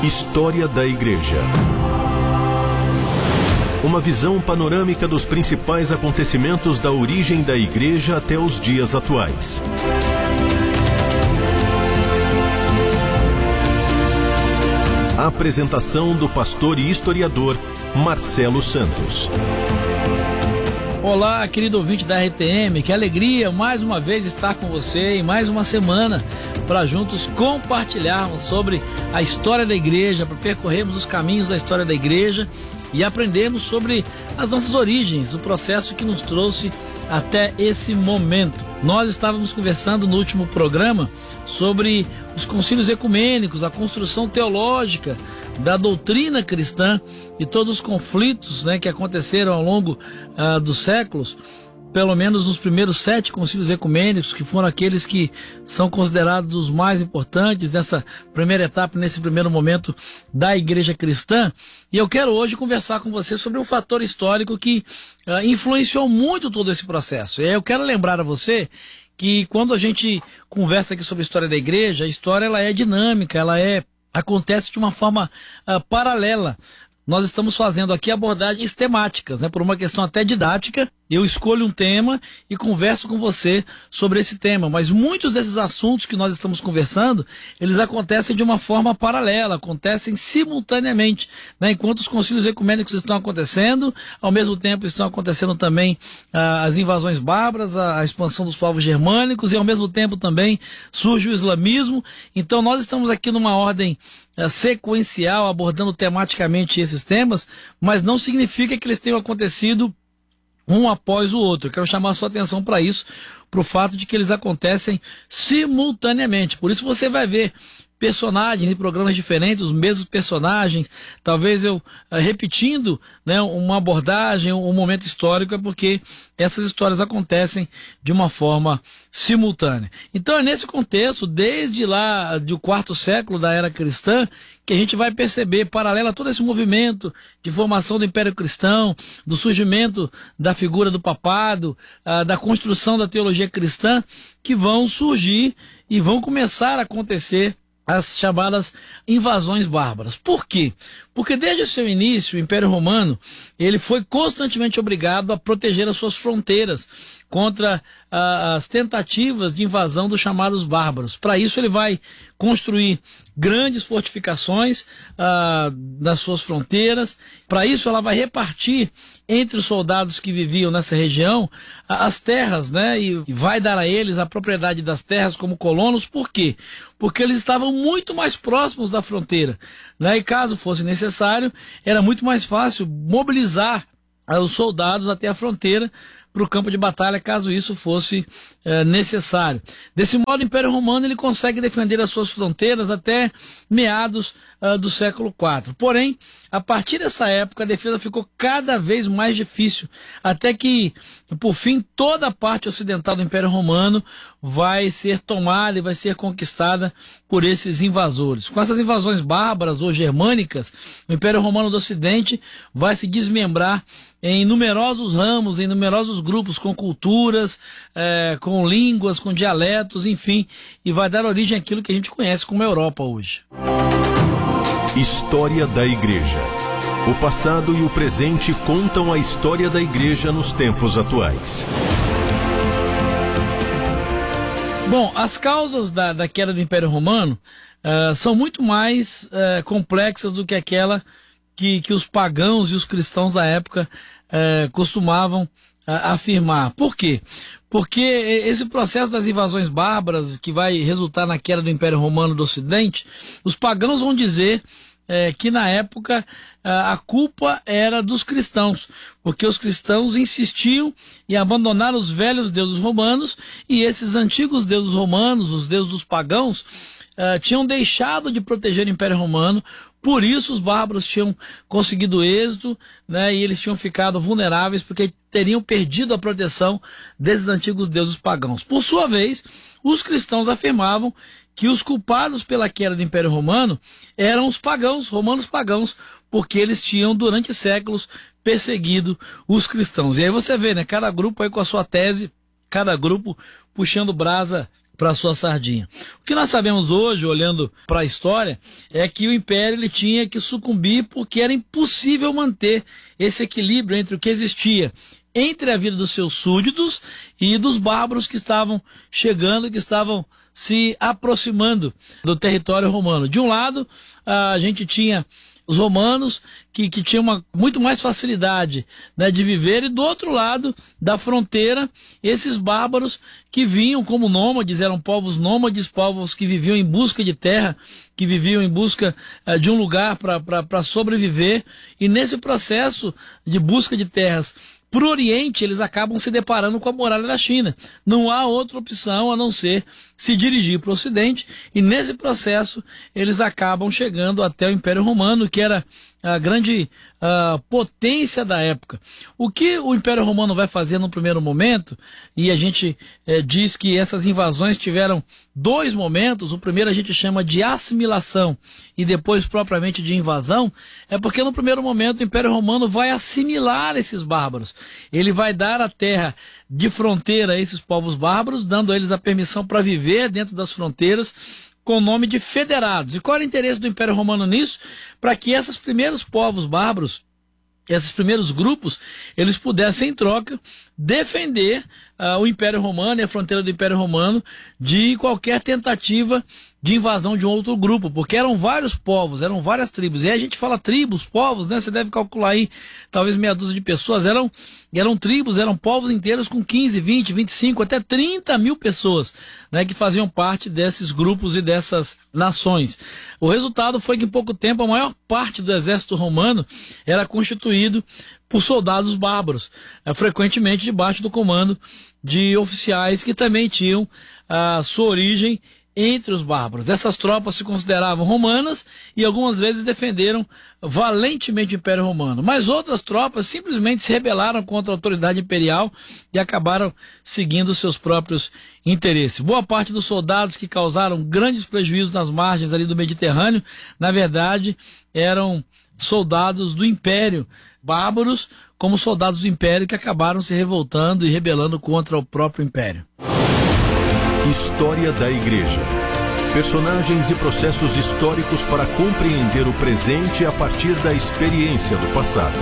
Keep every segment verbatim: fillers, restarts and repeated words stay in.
História da Igreja. Uma visão panorâmica dos principais acontecimentos da origem da Igreja até os dias atuais. A apresentação do pastor e historiador Marcelo Santos. Olá, querido ouvinte da R T M, que alegria mais uma vez estar com você em mais uma semana para juntos compartilharmos sobre a história da igreja, para percorrermos os caminhos da história da igreja e aprendermos sobre as nossas origens, o processo que nos trouxe até esse momento. Nós estávamos conversando no último programa sobre os concílios ecumênicos, a construção teológica da doutrina cristã e todos os conflitos, né, que aconteceram ao longo uh, dos séculos, pelo menos nos primeiros sete concílios ecumênicos, que foram aqueles que são considerados os mais importantes nessa primeira etapa, nesse primeiro momento da igreja cristã. E eu quero hoje conversar com você sobre um fator histórico que uh, influenciou muito todo esse processo. E eu quero lembrar a você que quando a gente conversa aqui sobre a história da igreja, a história ela é dinâmica, ela é acontece de uma forma uh, paralela. Nós estamos fazendo aqui abordagens temáticas, né? Por uma questão até didática, eu escolho um tema e converso com você sobre esse tema, mas muitos desses assuntos que nós estamos conversando, eles acontecem de uma forma paralela, acontecem simultaneamente, né? Enquanto os concílios ecumênicos estão acontecendo, ao mesmo tempo estão acontecendo também ah, as invasões bárbaras, a, a expansão dos povos germânicos e ao mesmo tempo também surge o islamismo. Então nós estamos aqui numa ordem ah, sequencial, abordando tematicamente esses temas, mas não significa que eles tenham acontecido um após o outro. Eu quero chamar a sua atenção para isso, para o fato de que eles acontecem simultaneamente. Por isso você vai ver personagens em programas diferentes, os mesmos personagens, talvez eu uh, repetindo, né, uma abordagem, um momento histórico, é porque essas histórias acontecem de uma forma simultânea. Então é nesse contexto, desde lá do quarto século da era cristã, que a gente vai perceber, paralelo a todo esse movimento de formação do Império Cristão, do surgimento da figura do papado, uh, da construção da teologia cristã, que vão surgir e vão começar a acontecer as chamadas invasões bárbaras. Por quê? Porque desde o seu início, o Império Romano, ele foi constantemente obrigado a proteger as suas fronteiras contra ah, as tentativas de invasão dos chamados bárbaros. Para isso ele vai construir grandes fortificações ah, nas suas fronteiras. Para isso ela vai repartir entre os soldados que viviam nessa região ah, as terras, né? E vai dar a eles a propriedade das terras como colonos. Por quê? Porque eles estavam muito mais próximos da fronteira, né? E caso fosse necessário, era muito mais fácil mobilizar ah, os soldados até a fronteira para o campo de batalha, caso isso fosse é, necessário. Desse modo, o Império Romano ele consegue defender as suas fronteiras até meados uh, do século quatro. Porém, a partir dessa época, a defesa ficou cada vez mais difícil, até que, por fim, toda a parte ocidental do Império Romano vai ser tomada e vai ser conquistada por esses invasores. Com essas invasões bárbaras ou germânicas, o Império Romano do Ocidente vai se desmembrar em numerosos ramos, em numerosos grupos, com culturas, é, com línguas, com dialetos, enfim, e vai dar origem àquilo que a gente conhece como Europa hoje. História da Igreja. O passado e o presente contam a história da Igreja nos tempos atuais. Bom, as causas da, da queda do Império Romano uh, são muito mais uh, complexas do que aquela que, que os pagãos e os cristãos da época uh, costumavam uh, afirmar. Por quê? Porque esse processo das invasões bárbaras, que vai resultar na queda do Império Romano do Ocidente, os pagãos vão dizer é, que na época a culpa era dos cristãos, porque os cristãos insistiam em abandonar os velhos deuses romanos, e esses antigos deuses romanos, os deuses dos pagãos, uh, tinham deixado de proteger o Império Romano. Por isso os bárbaros tinham conseguido êxito, né, e eles tinham ficado vulneráveis porque teriam perdido a proteção desses antigos deuses pagãos. Por sua vez, os cristãos afirmavam que os culpados pela queda do Império Romano eram os pagãos, romanos pagãos, porque eles tinham durante séculos perseguido os cristãos. E aí você vê, né, cada grupo aí com a sua tese, cada grupo puxando brasa para sua sardinha. O que nós sabemos hoje, olhando para a história, é que o império ele tinha que sucumbir porque era impossível manter esse equilíbrio entre o que existia entre a vida dos seus súditos e dos bárbaros que estavam chegando, que estavam se aproximando do território romano. De um lado, a gente tinha os romanos que, que tinham uma, muito mais facilidade, né, de viver, e do outro lado da fronteira, esses bárbaros que vinham como nômades, eram povos nômades, povos que viviam em busca de terra, que viviam em busca uh, de um lugar para sobreviver, e nesse processo de busca de terras para o Oriente, eles acabam se deparando com a muralha da China. Não há outra opção a não ser se dirigir para o Ocidente, e nesse processo eles acabam chegando até o Império Romano, que era a grande uh, potência da época. O que o Império Romano vai fazer no primeiro momento, e a gente eh, diz que essas invasões tiveram dois momentos, o primeiro a gente chama de assimilação e depois propriamente de invasão, é porque no primeiro momento o Império Romano vai assimilar esses bárbaros. Ele vai dar a terra de fronteira a esses povos bárbaros, dando a eles a permissão para viver dentro das fronteiras, com o nome de federados. E qual era o interesse do Império Romano nisso? Para que esses primeiros povos bárbaros, esses primeiros grupos, eles pudessem, em troca, defender uh, o Império Romano e a fronteira do Império Romano de qualquer tentativa de invasão de um outro grupo, porque eram vários povos, eram várias tribos. E aí a gente fala tribos, povos, né? Você deve calcular aí talvez meia dúzia de pessoas. Eram, eram tribos, eram povos inteiros com quinze, vinte, vinte e cinco, até trinta mil pessoas, né? Que faziam parte desses grupos e dessas nações. O resultado foi que em pouco tempo a maior parte do exército romano era constituído por soldados bárbaros, frequentemente debaixo do comando de oficiais que também tinham a sua origem entre os bárbaros. Essas tropas se consideravam romanas e algumas vezes defenderam valentemente o Império Romano, mas outras tropas simplesmente se rebelaram contra a autoridade imperial e acabaram seguindo seus próprios interesses. Boa parte dos soldados que causaram grandes prejuízos nas margens ali do Mediterrâneo, na verdade, eram soldados do Império, bárbaros como soldados do Império que acabaram se revoltando e rebelando contra o próprio Império. História da Igreja. Personagens e processos históricos para compreender o presente a partir da experiência do passado.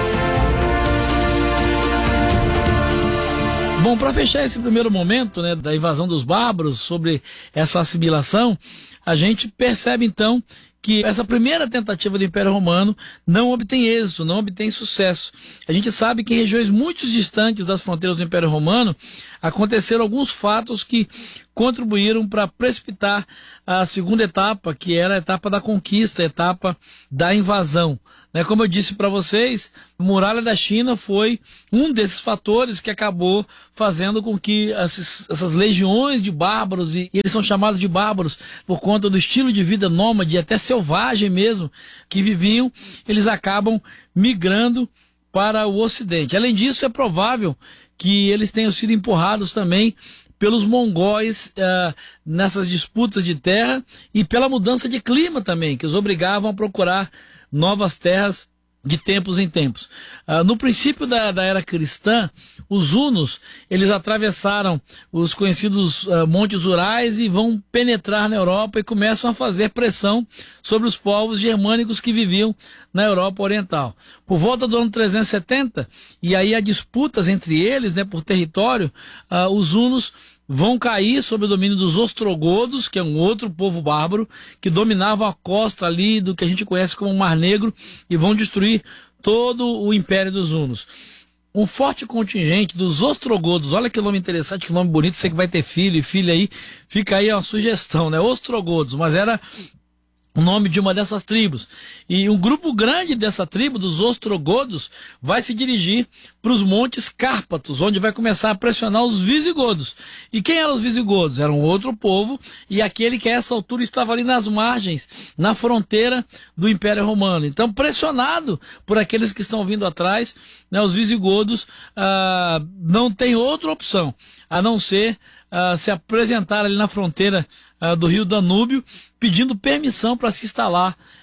Bom, para fechar esse primeiro momento, né, da invasão dos bárbaros, sobre essa assimilação, a gente percebe então que essa primeira tentativa do Império Romano não obtém êxito, não obtém sucesso. A gente sabe que em regiões muito distantes das fronteiras do Império Romano aconteceram alguns fatos que contribuíram para precipitar a segunda etapa, que era a etapa da conquista, a etapa da invasão. Né, como eu disse para vocês, a muralha da China foi um desses fatores que acabou fazendo com que essas, essas legiões de bárbaros, e, e eles são chamados de bárbaros por conta do estilo de vida nômade, até selvagem mesmo, que viviam, eles acabam migrando para o Ocidente. Além disso, é provável que eles tenham sido empurrados também pelos mongóis uh, nessas disputas de terra e pela mudança de clima também, que os obrigavam a procurar novas terras de tempos em tempos. Uh, no princípio da, da era cristã, os hunos, eles atravessaram os conhecidos uh, montes Urais e vão penetrar na Europa e começam a fazer pressão sobre os povos germânicos que viviam na Europa Oriental. Por volta do ano trezentos e setenta, e aí há disputas entre eles, né, por território, uh, os hunos vão cair sob o domínio dos ostrogodos, que é um outro povo bárbaro, que dominavam a costa ali do que a gente conhece como Mar Negro, e vão destruir todo o Império dos Hunos. Um forte contingente dos ostrogodos, olha que nome interessante, que nome bonito, você que vai ter filho e filha aí, fica aí uma sugestão, né? Ostrogodos, mas era o nome de uma dessas tribos. E um grupo grande dessa tribo, dos ostrogodos, vai se dirigir para os montes Cárpatos, onde vai começar a pressionar os visigodos. E quem eram os visigodos? Era um outro povo, e aquele que a essa altura estava ali nas margens, na fronteira do Império Romano. Então, pressionado por aqueles que estão vindo atrás, né, os visigodos ah, não tem outra opção, a não ser Uh, se apresentar ali na fronteira uh, do rio Danúbio, pedindo permissão para se instalar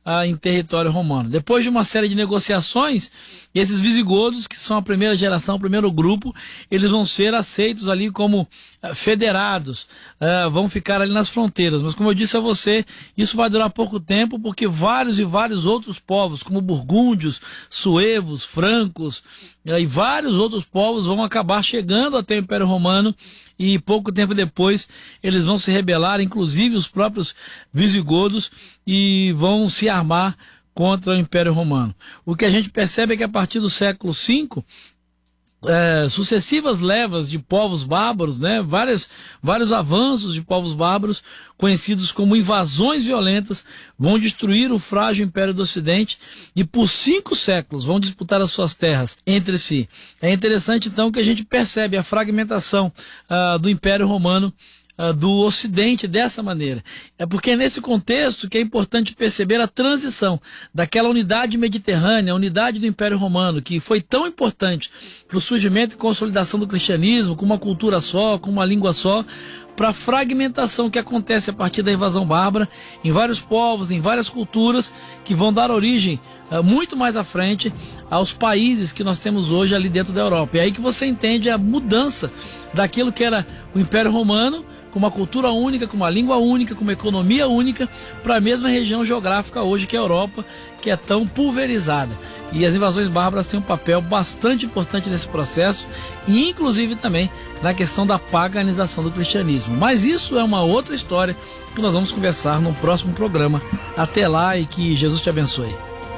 ah, em território romano. Depois de uma série de negociações, esses visigodos, que são a primeira geração, o primeiro grupo, eles vão ser aceitos ali como ah, federados, ah, vão ficar ali nas fronteiras. Mas como eu disse a você, isso vai durar pouco tempo, porque vários e vários outros povos, como burgúndios, suevos, francos, ah, e vários outros povos vão acabar chegando até o Império Romano, e pouco tempo depois eles vão se rebelar, inclusive os próprios visigodos, e vão se armar contra o Império Romano. O que a gente percebe é que a partir do século cinco, é, sucessivas levas de povos bárbaros, né, várias, vários avanços de povos bárbaros, conhecidos como invasões violentas, vão destruir o frágil Império do Ocidente e por cinco séculos vão disputar as suas terras entre si. É interessante então que a gente percebe a fragmentação uh, do Império Romano uh, do Ocidente dessa maneira. É porque é nesse contexto que é importante perceber a transição daquela unidade mediterrânea, a unidade do Império Romano, que foi tão importante para o surgimento e consolidação do cristianismo, com uma cultura só, com uma língua só, para a fragmentação que acontece a partir da invasão bárbara em vários povos, em várias culturas, que vão dar origem uh, muito mais à frente aos países que nós temos hoje ali dentro da Europa. E aí que você entende a mudança daquilo que era o Império Romano, com uma cultura única, com uma língua única, com uma economia única, para a mesma região geográfica hoje que é a Europa, que é tão pulverizada. E as invasões bárbaras têm um papel bastante importante nesse processo, e inclusive também na questão da paganização do cristianismo. Mas isso é uma outra história que nós vamos conversar no próximo programa. Até lá e que Jesus te abençoe.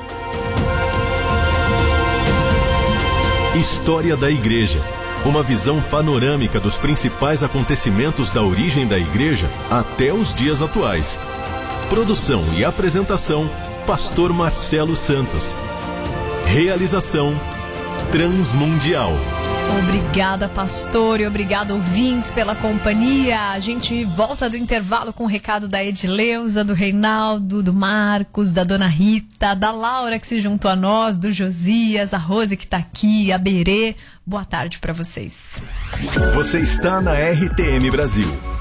História da Igreja. Uma visão panorâmica dos principais acontecimentos da origem da Igreja até os dias atuais. Produção e apresentação, Pastor Marcelo Santos. Realização Transmundial. Obrigada, pastor, e obrigado, ouvintes, pela companhia. A gente volta do intervalo com o recado da Edileuza, do Reinaldo, do Marcos, da Dona Rita, da Laura que se juntou a nós, do Josias, a Rose que está aqui, a Berê. Boa tarde para vocês. Você está na R T M Brasil.